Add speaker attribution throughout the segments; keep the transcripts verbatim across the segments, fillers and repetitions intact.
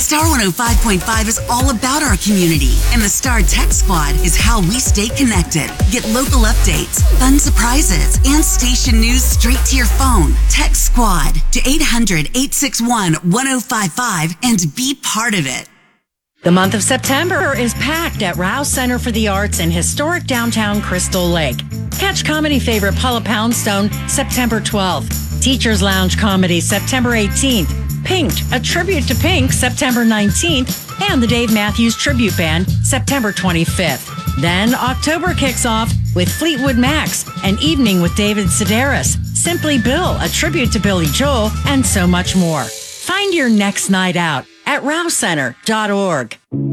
Speaker 1: Star one oh five point five is all about our community, and the Star Tech Squad is how we stay connected. Get local updates, fun surprises, and station news straight to your phone. Tech Squad to eight hundred, eight six one, one oh five five and be part of it.
Speaker 2: The month of September is packed at Rouse Center for the Arts in historic downtown Crystal Lake. Catch comedy favorite Paula Poundstone September twelfth. Teachers Lounge Comedy September eighteenth. Pinked, a tribute to Pink September nineteenth. And the Dave Matthews Tribute Band September twenty-fifth. Then October kicks off with Fleetwood Mac's, an evening with David Sedaris, Simply Bill, a tribute to Billy Joel, and so much more. Find your next night out at rouse center dot org.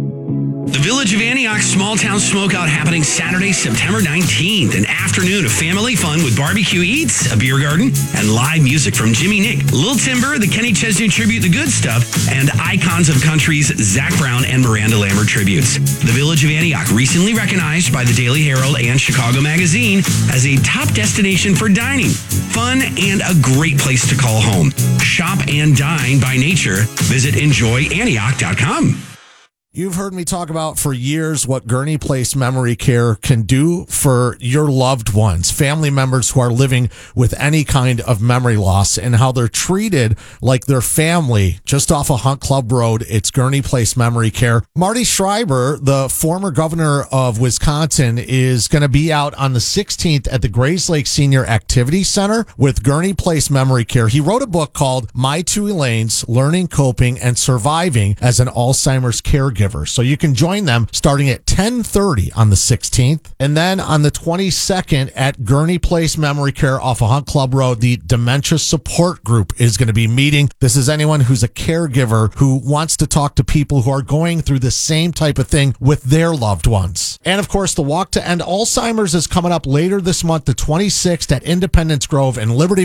Speaker 3: The Village of Antioch Small Town Smokeout happening Saturday, September nineteenth. An afternoon of family fun with barbecue eats, a beer garden, and live music from Jimmy Nick, Lil Timber, the Kenny Chesney Tribute, The Good Stuff, and Icons of Country's Zach Brown and Miranda Lambert tributes. The Village of Antioch, recently recognized by the Daily Herald and Chicago Magazine as a top destination for dining, fun, and a great place to call home. Shop and dine by nature. Visit enjoy antioch dot com.
Speaker 4: You've heard me talk about for years what Gurney Place Memory Care can do for your loved ones, family members who are living with any kind of memory loss, and how they're treated like their family. Just off of Hunt Club Road, it's Gurney Place Memory Care. Marty Schreiber, the former governor of Wisconsin, is going to be out on the sixteenth at the Grays Lake Senior Activity Center with Gurney Place Memory Care. He wrote a book called My Two Elaines, Learning, Coping, and Surviving as an Alzheimer's Caregiver. So you can join them starting at ten thirty on the sixteenth. And then on the twenty-second at Gurney Place Memory Care off of Hunt Club Road, the Dementia Support Group is going to be meeting. This is anyone who's a caregiver who wants to talk to people who are going through the same type of thing with their loved ones. And of course, the Walk to End Alzheimer's is coming up later this month, the twenty-sixth at Independence Grove and Liberty